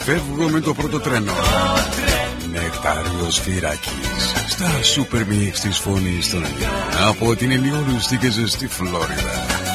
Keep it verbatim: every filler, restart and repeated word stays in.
Φεύγω με το πρώτο τρένο. Νεκτάριος Φυράκης στα Super Mix της φωνής των Ελλήνων από την Ηλιόλουστη και ζεστή Φλόριδα.